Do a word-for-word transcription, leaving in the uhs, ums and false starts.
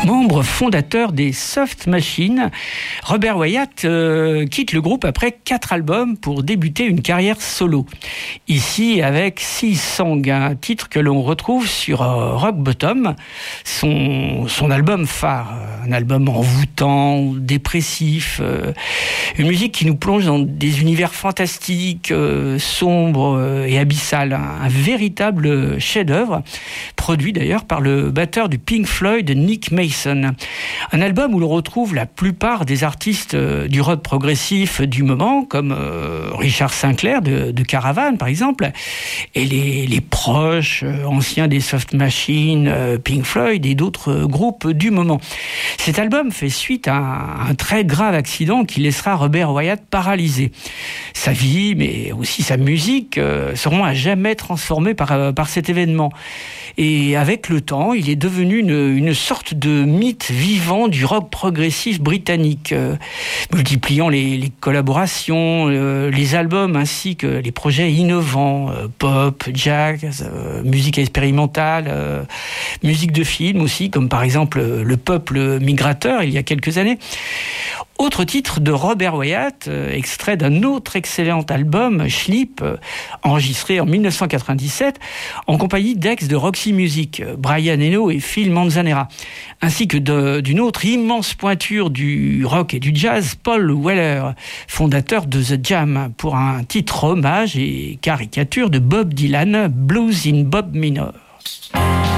Membre fondateur des Soft Machines, Robert Wyatt euh, quitte le groupe après quatre albums pour débuter une carrière solo. Ici avec Sea Song, un titre que l'on retrouve sur euh, Rock Bottom, son, son album phare, un album envoûtant, dépressif, euh, une musique qui nous plonge dans des univers fantastiques, euh, sombres euh, et abyssales, un, un véritable chef-d'œuvre, produit d'ailleurs par le batteur du Pink Floyd, Nick Mason. Un album où l'on retrouve la plupart des artistes du rock progressif du moment, comme euh, Richard Sinclair de, de Caravan par exemple, et les, les proches euh, anciens des Soft Machines, euh, Pink Floyd et d'autres euh, groupes du moment. Cet album fait suite à un, un très grave accident qui laissera Robert Wyatt paralysé. Sa vie, mais aussi sa musique, euh, seront à jamais transformées par, euh, par cet événement. Et avec le temps, il est devenu une, une sorte de mythe vivant du rock progressif britannique, euh, multipliant les, les collaborations, euh, les albums ainsi que les projets innovants, euh, pop, jazz, euh, musique expérimentale, euh, musique de film aussi, comme par exemple Le Peuple Migrateur il y a quelques années. Autre titre de Robert Wyatt, euh, extrait d'un autre excellent album, Sleep, euh, enregistré en dix-neuf cent quatre-vingt-dix-sept, en compagnie d'ex de Roxy Music, euh, Brian Eno et Phil Manzanera, ainsi que de, d'une autre immense pointure du rock et du jazz, Paul Weller, fondateur de The Jam, pour un titre hommage et caricature de Bob Dylan, Blues in Bob Minor.